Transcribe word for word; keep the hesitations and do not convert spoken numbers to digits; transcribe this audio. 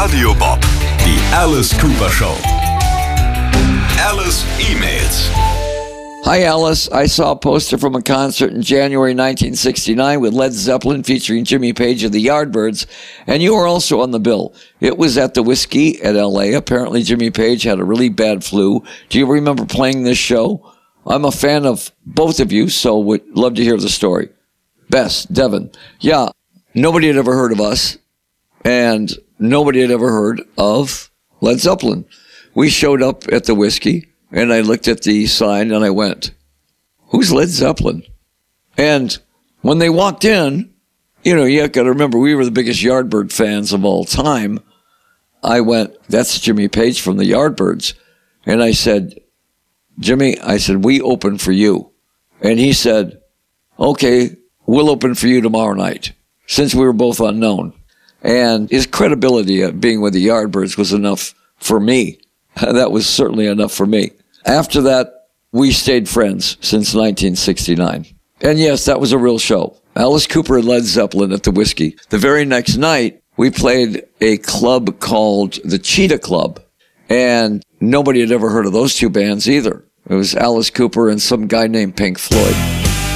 Radio Bob, die Alice Cooper Show. Alice E-Mails. Hi, Alice. I saw a poster from a concert in January nineteen sixty-nine with Led Zeppelin featuring Jimmy Page of the Yardbirds, and you were also on the bill. It was at the Whiskey at L A. Apparently, Jimmy Page had a really bad flu. Do you remember playing this show? I'm a fan of both of you, so would love to hear the story. Bess, Devin. Yeah, nobody had ever heard of us, and nobody had ever heard of Led Zeppelin. We showed up at the Whiskey, and I looked at the sign, and I went, who's Led Zeppelin? And when they walked in, you know, you got to remember, we were the biggest Yardbird fans of all time. I went, that's Jimmy Page from the Yardbirds. And I said, Jimmy, I said, we open for you. And he said, okay, we'll open for you tomorrow night, since we were both unknown. And his credibility of being with the Yardbirds was enough for me. That was certainly enough for me. After that, we stayed friends since nineteen sixty-nine. And yes, that was a real show. Alice Cooper and Led Zeppelin at the Whiskey. The very next night, we played a club called the Cheetah Club. And nobody had ever heard of those two bands either. It was Alice Cooper and some guy named Pink Floyd.